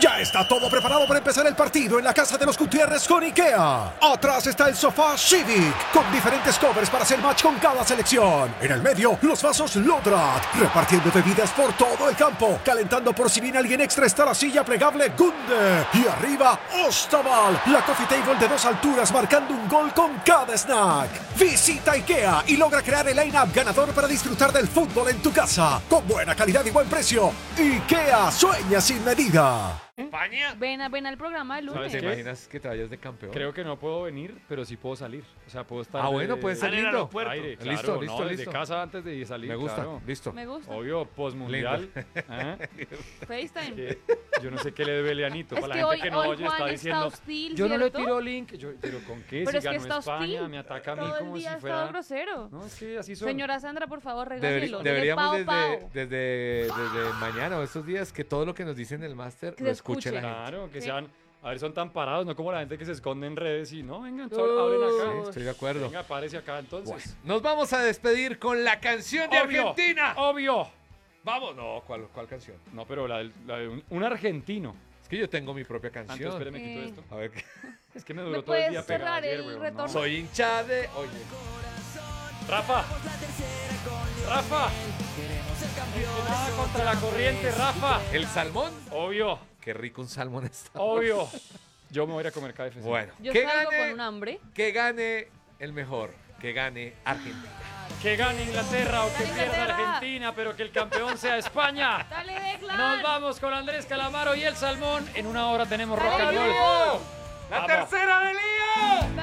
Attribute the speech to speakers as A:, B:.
A: Ya está todo preparado para empezar el partido en la casa de los Gutiérrez con IKEA. Atrás está el sofá Civic, con diferentes covers para hacer match con cada selección. En el medio, los vasos Lodrat, repartiendo bebidas por todo el campo. Calentando por si viene alguien extra está la silla plegable Gunde. Y arriba, Ostaval, la coffee table de 2 alturas marcando un gol con cada snack. Visita IKEA y logra crear el line-up ganador para disfrutar del fútbol en tu casa. Con buena calidad y buen precio. IKEA sueña sin medida.
B: España.
C: Ven al programa el lunes.
D: ¿Te imaginas que te vayas de campeón?
E: Creo que no puedo venir, pero sí puedo salir. O sea, puedo estar.
D: Ah, bueno, puede ser
B: Al
D: lindo.
B: aeropuerto.
E: Aire, claro,
D: Listo,
E: no,
D: listo,
E: desde
D: listo.
E: casa antes de salir.
D: Me gusta,
E: claro.
D: listo.
C: Me gusta.
E: Obvio, postmundial. Ajá.
C: FaceTime.
E: Que yo no sé qué le debe Leanito.
C: Es
E: Para
C: que
E: la
C: hoy,
E: gente que no
C: hoy
E: oye,
C: Juan
E: está
C: está
E: diciendo.
C: hostil,
E: Yo no le
C: ¿cierto?
E: tiro link. Pero ¿con qué?
C: Pero
E: Si
C: es que
E: ganó
C: está
E: España,
C: hostil.
E: me ataca a mí
C: Todo el
E: como
C: día
E: si
C: ha
E: fuera.
C: estado grosero.
E: No, es que así son.
C: Señora Sandra, por favor, regáñelo.
D: Deberíamos
C: Dile pao, pao.
D: desde mañana o estos días que todo lo que nos dicen en el máster
C: Que
D: lo
C: se
D: escuche la
C: escuche.
D: gente.
E: Claro, que
C: Sí.
E: sean. A ver, son tan parados, no como la gente que se esconde en redes y no, vengan,
D: Sí,
E: hablen acá.
D: estoy de acuerdo.
E: Venga, aparece acá entonces.
D: Nos vamos a despedir con la canción de
E: Obvio,
D: Argentina.
E: Obvio.
D: Vamos, no, ¿cuál canción?
E: No, pero la de un argentino.
D: Es que yo tengo mi propia
E: Antes,
D: canción.
E: espere, me quito esto.
D: A ver, ¿qué?
E: Es que me
C: ¿Me
E: duró todo el día
C: puedes
E: pegado
C: cerrar
E: ayer,
C: el
E: weón,
C: retorno?
D: soy hincha de... Oye,
E: Rafa. Rafa. Nada contra la corriente, Rafa.
D: ¿el salmón?
E: Obvio,
D: Qué rico un salmón está.
E: obvio. Yo me voy a ir a comer KFC.
D: Bueno,
C: Yo
D: que
C: salgo
D: gane,
C: con un hambre.
D: que gane el mejor, que gane Argentina.
E: Que gane Inglaterra o que
C: Dale,
E: pierda
C: Inglaterra.
E: Argentina, pero que el campeón sea España.
C: Dale, Declan.
E: Nos vamos con Andrés Calamaro y el Salmón. En una hora tenemos rock
C: Dale,
E: and roll.
C: Leo.
D: ¡La
E: Vamos.
D: tercera de Lío!